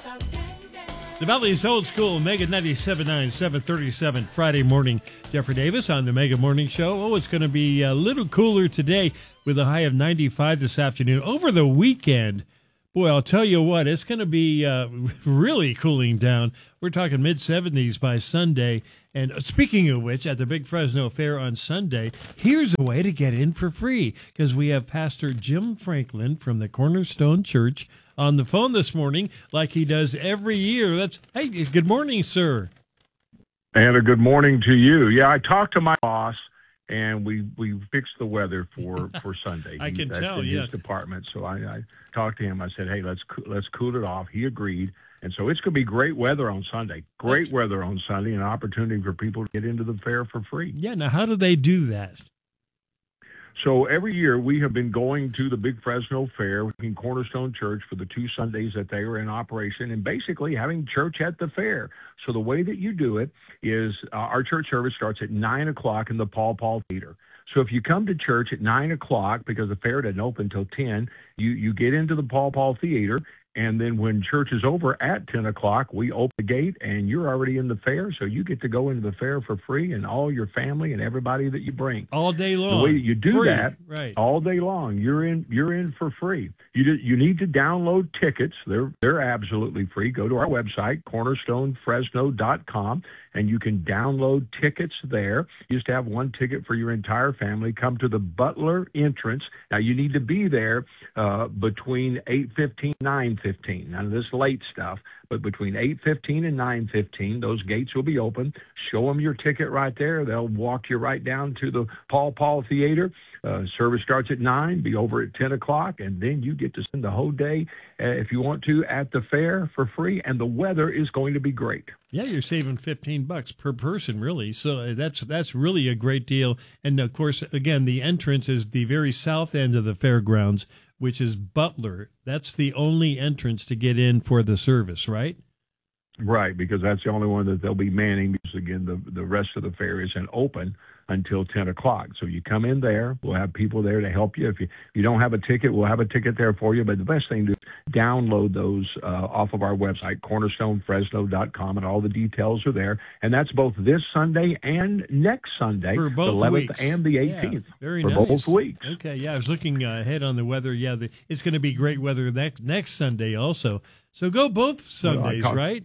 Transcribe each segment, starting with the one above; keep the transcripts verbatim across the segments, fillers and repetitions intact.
The Valley's Old School, Mega ninety-seven point nine, seven thirty-seven, Friday morning. Jeffrey Davis on the Mega Morning Show. Oh, it's going to be a little cooler today with a high of ninety-five this afternoon. Over the weekend, boy, I'll tell you what, it's going to be uh, really cooling down. We're talking mid seventies by Sunday. And speaking of which, at the Big Fresno Fair on Sunday, here's a way to get in for free, because we have Pastor Jim Franklin from the Cornerstone Church on the phone this morning, like he does every year. That's hey, good morning, sir. And a good morning to you. Yeah, I talked to my boss, and we, we fixed the weather for, for Sunday. I can That's tell, in yeah. his department. So I, I talked to him. I said, hey, let's let's cool it off. He agreed. And so it's going to be great weather on Sunday. Great weather on Sunday, an opportunity for people to get into the fair for free. Yeah, now how do they do that? So every year we have been going to the Big Fresno Fair in Cornerstone Church for the two Sundays that they were in operation, and basically having church at the fair. So the way that you do it is uh, our church service starts at nine o'clock in the Paul Paul Theater. So if you come to church at nine o'clock, because the fair doesn't open until ten, you, you get into the Paul Paul Theater. And then when church is over at ten o'clock, we open the gate, and you're already in the fair, so you get to go into the fair for free, and all your family and everybody that you bring. All day long. The way that you do free. that, right. all day long, you're in you're in for free. You do, you need to download tickets. They're they're absolutely free. Go to our website, cornerstone fresno dot com, and you can download tickets there. You just have one ticket for your entire family. Come to the Butler entrance. Now, you need to be there uh, between eight fifteen and nine fifteen. None of this late stuff, but between eight fifteen and nine fifteen, those gates will be open. Show them your ticket right there. They'll walk you right down to the Paul Paul Theater. Uh, service starts at nine, be over at ten o'clock, and then you get to spend the whole day, uh, if you want to, at the fair for free, and the weather is going to be great. Yeah, you're saving fifteen bucks per person, really. So that's that's really a great deal. And, of course, again, the entrance is the very south end of the fairgrounds, which is Butler. That's the only entrance to get in for the service, right? Right, because that's the only one that they'll be manning, because, again, the, the rest of the fair isn't open until ten o'clock. So you come in there. We'll have people there to help you. If you, if you don't have a ticket, we'll have a ticket there for you. But the best thing to do is download those uh, off of our website, cornerstone fresno dot com, and all the details are there. And that's both this Sunday and next Sunday, for both the eleventh weeks. and the eighteenth. Yeah, very for nice. both weeks. Okay, yeah, I was looking uh, ahead on the weather. Yeah, the, it's going to be great weather next next Sunday also. So go both Sundays, well, right?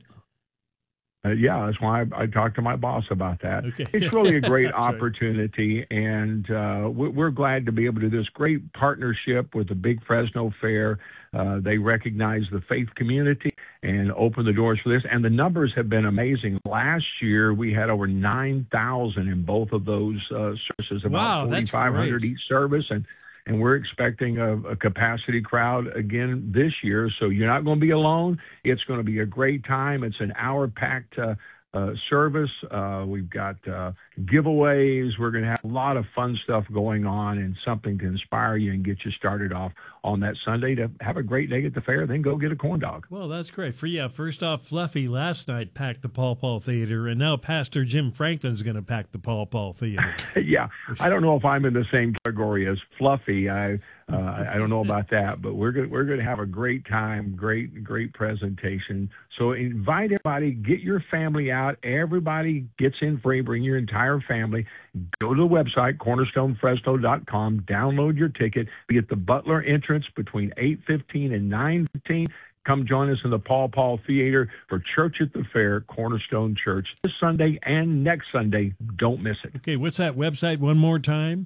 Uh, yeah, that's why I, I talked to my boss about that. Okay. It's really a great right. opportunity, and uh, we're glad to be able to do this great partnership with the Big Fresno Fair. Uh, they recognize the faith community and open the doors for this, and the numbers have been amazing. Last year, we had over nine thousand in both of those uh, services, about wow, that's forty-five hundred great. each service, and And we're expecting a, a capacity crowd again this year. So you're not going to be alone. It's going to be a great time. It's an hour-packed uh, uh, service. Uh, we've got uh, giveaways. We're going to have a lot of fun stuff going on, and something to inspire you and get you started off on that Sunday to have a great day at the fair, then go get a corn dog. Well, that's great. For yeah, first off, Fluffy last night packed the Paul Paul Theater, and now Pastor Jim Franklin's going to pack the Paul Paul Theater. Yeah, I don't know if I'm in the same category as Fluffy. I uh, I don't know about that, but we're going we're going to have a great time, great great presentation. So invite everybody, get your family out. Everybody gets in free. Bring your entire family. Go to the website, cornerstone fresno dot com. Download your ticket. Be at the Butler entrance between eight fifteen and nine fifteen. Come join us in the Paul Paul Theater for Church at the Fair, Cornerstone Church, this Sunday and next Sunday. Don't miss it. Okay, what's that website one more time?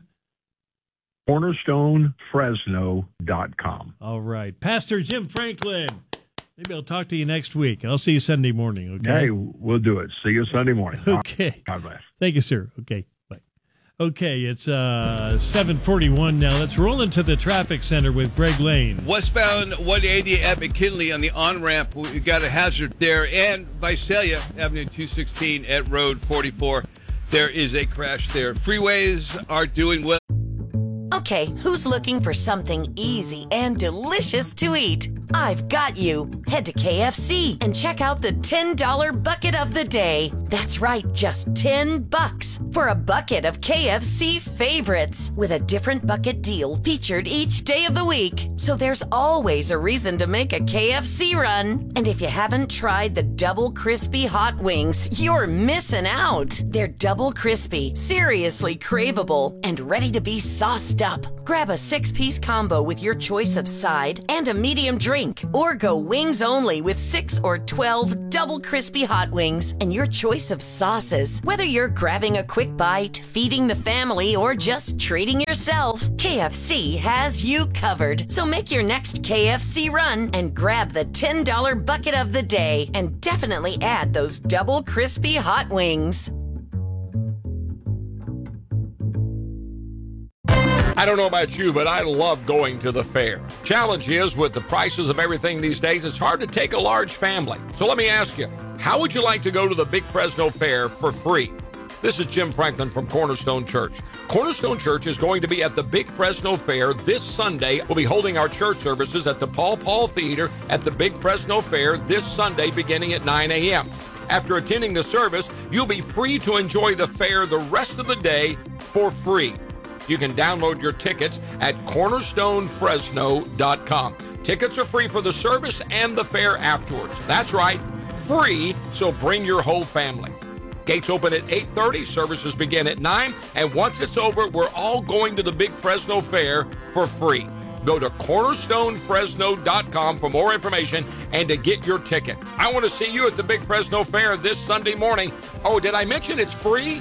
cornerstone fresno dot com. All right. Pastor Jim Franklin. Maybe I'll talk to you next week. I'll see you Sunday morning, okay? Hey, we'll do it. See you Sunday morning. Okay. God bless. Thank you, sir. Okay, bye. Okay, it's uh, seven forty-one now. Let's roll into the traffic center with Greg Lane. Westbound one eighty at McKinley on the on-ramp. We got a hazard there. And Visalia Avenue two sixteen at Road forty-four. There is a crash there. Freeways are doing well. Okay, who's looking for something easy and delicious to eat? I've got you. Head to K F C and check out the ten dollar bucket of the day. That's right, just ten bucks for a bucket of K F C favorites with a different bucket deal featured each day of the week. So there's always a reason to make a K F C run. And if you haven't tried the double crispy hot wings, you're missing out. They're double crispy, seriously craveable, and ready to be sauced up. Grab a six-piece combo with your choice of side and a medium drink, or go wings only with six or twelve double crispy hot wings and your choice of sauces. Whether you're grabbing a quick bite, feeding the family, or just treating yourself, K F C has you covered. So make your next K F C run and grab the ten dollar bucket of the day, and definitely add those double crispy hot wings. I don't know about you, but I love going to the fair. Challenge is, with the prices of everything these days, it's hard to take a large family. So let me ask you, how would you like to go to the Big Fresno Fair for free? This is Jim Franklin from Cornerstone Church. Cornerstone Church is going to be at the Big Fresno Fair this Sunday. We'll be holding our church services at the Paul Paul Theater at the Big Fresno Fair this Sunday beginning at nine a.m. After attending the service, you'll be free to enjoy the fair the rest of the day for free. You can download your tickets at cornerstone fresno dot com. Tickets are free for the service and the fair afterwards. That's right, free, so bring your whole family. Gates open at eight thirty, services begin at nine, and once it's over, we're all going to the Big Fresno Fair for free. Go to cornerstone fresno dot com for more information and to get your ticket. I want to see you at the Big Fresno Fair this Sunday morning. Oh, did I mention it's free?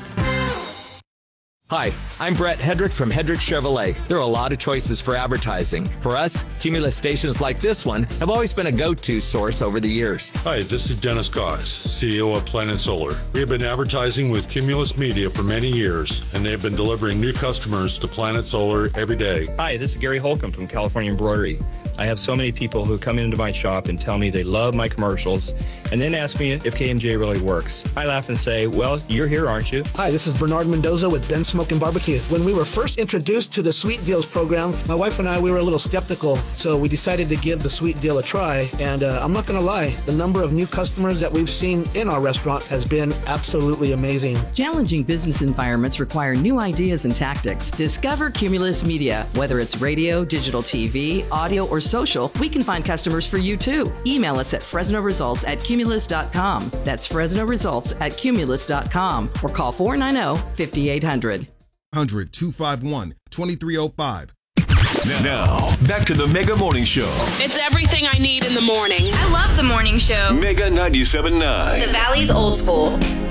Hi, I'm Brett Hedrick from Hedrick Chevrolet. There are a lot of choices for advertising. For us, Cumulus stations like this one have always been a go-to source over the years. Hi, this is Dennis Cox, C E O of Planet Solar. We have been advertising with Cumulus Media for many years, and they have been delivering new customers to Planet Solar every day. Hi, this is Gary Holcomb from California Embroidery. I have so many people who come into my shop and tell me they love my commercials and then ask me if K M J really works. I laugh and say, well, you're here, aren't you? Hi, this is Bernard Mendoza with Ben Smokin' Barbecue. When we were first introduced to the Sweet Deals program, my wife and I, we were a little skeptical, so we decided to give the Sweet Deal a try. And uh, I'm not going to lie, the number of new customers that we've seen in our restaurant has been absolutely amazing. Challenging business environments require new ideas and tactics. Discover Cumulus Media. Whether it's radio, digital T V, audio, or social, we can find customers for you too. Email us at fresno results at cumulus dot com. That's fresno results at cumulus dot com, or call four nine zero, five eight zero zero. one hundred, two five one, two three zero five. Now, back to the Mega Morning Show. It's everything I need in the morning. I love the morning show. Mega ninety-seven point nine. The Valley's old school.